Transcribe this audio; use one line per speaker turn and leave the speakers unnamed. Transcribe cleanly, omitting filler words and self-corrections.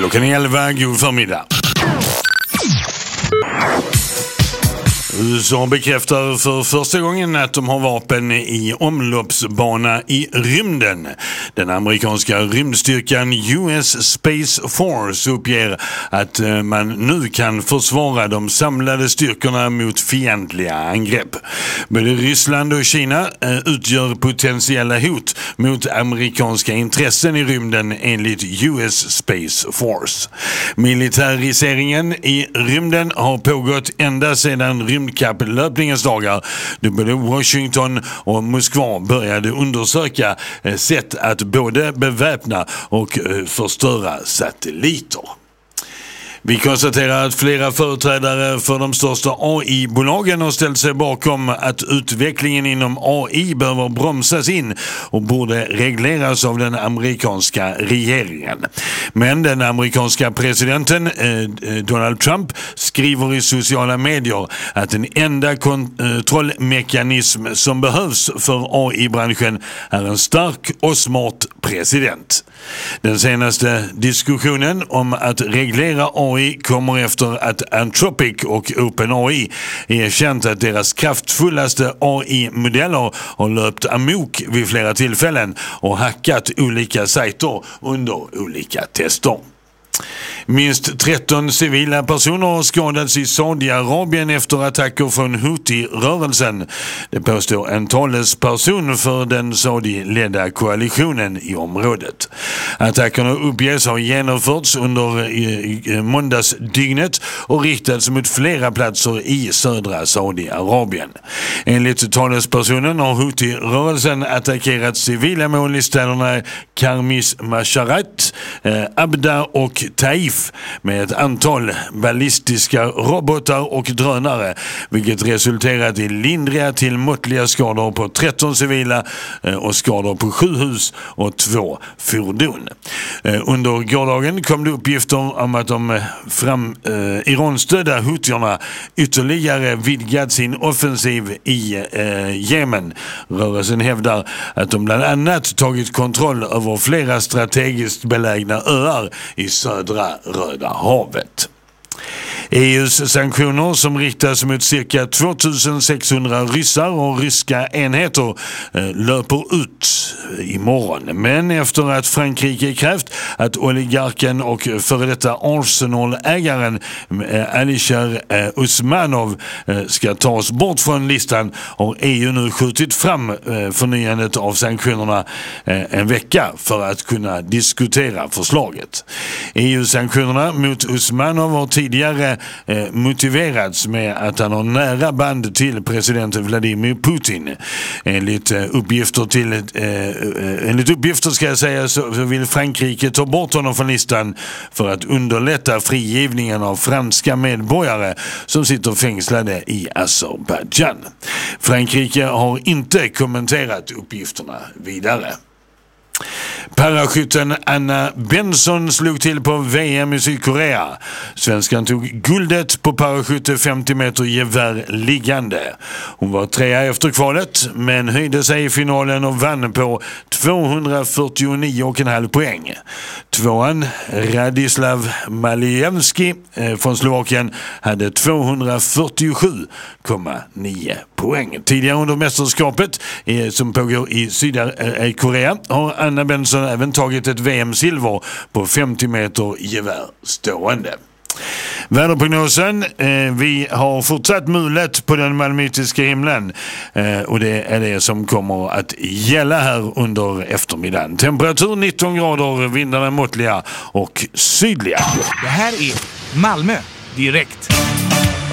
Klockan är 11, god förmiddag. USA bekräftar för första gången att de har vapen i omloppsbana i rymden. Den amerikanska rymdstyrkan US Space Force uppger att man nu kan försvara de samlade styrkorna mot fientliga angrepp. Både Ryssland och Kina utgör potentiella hot mot amerikanska intressen i rymden enligt US Space Force. Militariseringen i rymden har pågått ända sedan rymdkapplöpningens dagar, då både Washington och Moskva började undersöka sätt att både beväpna och förstöra satelliter. Vi konstaterar att flera företrädare för de största AI-bolagen har ställt sig bakom att utvecklingen inom AI behöver bromsas in och borde regleras av den amerikanska regeringen. Men den amerikanska presidenten Donald Trump skriver i sociala medier att den enda kontrollmekanism som behövs för AI-branschen är en stark och smart president. Den senaste diskussionen om att reglera AI kommer efter att Anthropic och OpenAI erkänt att deras kraftfullaste AI-modeller har löpt amok vid flera tillfällen och hackat olika sajter under olika tester. Minst 13 civila personer har skadats i Saudiarabien efter attacker från Houthi-rörelsen. Det påstår en talesperson för den Saudi-ledda koalitionen i området. Attackerna uppges ha genomförts under måndagsdygnet och riktats mot flera platser i södra Saudiarabien. Enligt talespersonen har Houthi-rörelsen attackerat civila mål i städerna Karmis Masharat, Abda och Taif med ett antal ballistiska robotar och drönare, vilket resulterat i lindriga till måttliga skador på 13 civila och skador på 7 hus och 2 fordon. Under gårdagen kom det uppgifter om att de Iran-stödda hutierna ytterligare vidgat sin offensiv i Jemen. Rörelsen hävdar att de bland annat tagit kontroll över flera strategiskt belägna öar i södra Röda havet. EUs sanktioner som riktas mot cirka 2600 ryssar och ryska enheter löper ut imorgon. Men efter att Frankrike krävt att oligarken och före detta Arsenal-ägaren Alisher Usmanov ska tas bort från listan, har EU nu skjutit fram förnyandet av sanktionerna en vecka för att kunna diskutera förslaget. EU-sanktionerna mot Usmanov har tidigare motiverats med att han har nära band till president Vladimir Putin. Enligt uppgifter ska jag säga så vill Frankrike ta bort honom från listan för att underlätta frigivningen av franska medborgare som sitter fängslade i Azerbaijan. Frankrike har inte kommenterat uppgifterna vidare. Paraskytten Anna Benson slog till på VM i Sydkorea. Svenskan tog guldet på paraskytte 50 meter gevär liggande. Hon var 3 efter kvalet men höjde sig i finalen och vann på 249,5 poäng. 2:an Radislav Malijevski från Slovakien hade 247,9 poäng. Tidigare under mästerskapet som pågår i Sydkorea har Anna Benson även tagit ett VM-silver på 50 meter gevär stående. Väderprognosen, vi har fortsatt mulet på den malmöitiska himlen och det är det som kommer att gälla här under eftermiddagen. Temperatur 19 grader, vindarna måttliga och sydliga.
Det här är Malmö direkt.